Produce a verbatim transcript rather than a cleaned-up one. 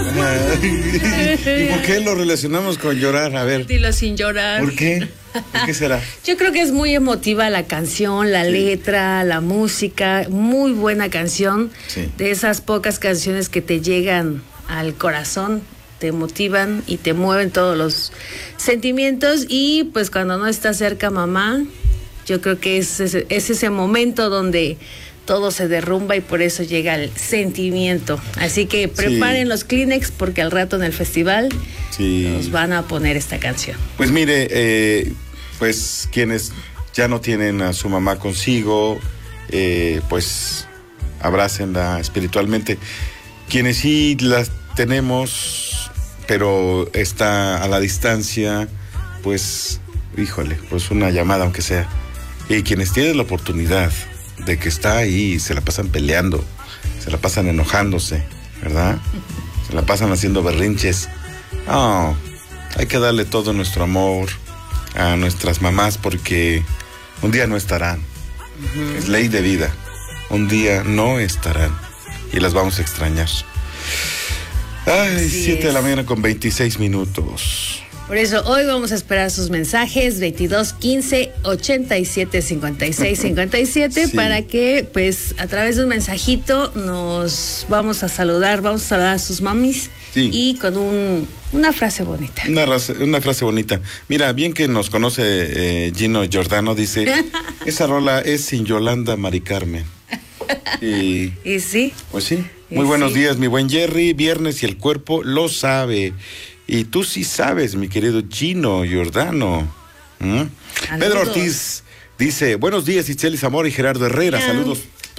¿Y por qué lo relacionamos con llorar? A ver. Dilo sin llorar. ¿Por qué? ¿Por qué será? Yo creo que es muy emotiva la canción, la sí. letra, la música, muy buena canción. Sí. De esas pocas canciones que te llegan al corazón, te motivan y te mueven todos los sentimientos. Y pues cuando no está cerca mamá, yo creo que es ese, es ese momento donde todo se derrumba y por eso llega el sentimiento. Así que preparen sí. los Kleenex porque al rato en el festival sí. nos van a poner esta canción. Pues mire, eh, pues quienes ya no tienen a su mamá consigo, eh, pues abrácenla espiritualmente. Quienes sí las tenemos, pero está a la distancia, pues, híjole, pues una llamada aunque sea. Y quienes tienen la oportunidad de que está ahí, se la pasan peleando, se la pasan enojándose, ¿verdad? Se la pasan haciendo berrinches. No, hay que darle todo nuestro amor a nuestras mamás porque un día no estarán. Uh-huh. Es ley de vida. Un día no estarán y las vamos a extrañar. Ay, siete de la mañana con veintiséis minutos. Por eso hoy vamos a esperar sus mensajes veintidós quince ochenta y siete cincuenta y seis cincuenta y siete sí. para que pues a través de un mensajito nos vamos a saludar, vamos a saludar a sus mamis sí. y con un, una frase bonita. Una, una frase bonita. Mira, bien que nos conoce eh, Gino Giordano, dice, esa rola es sin Yolanda Mari Carmen. Y, y sí. Pues sí. Muy buenos sí. días, mi buen Jerry. Viernes y el cuerpo lo sabe. Y tú sí sabes, mi querido Gino Giordano. ¿Mm? Pedro Ortiz dice, buenos días, Itzel Zamora y Gerardo Herrera. Yeah. Saludos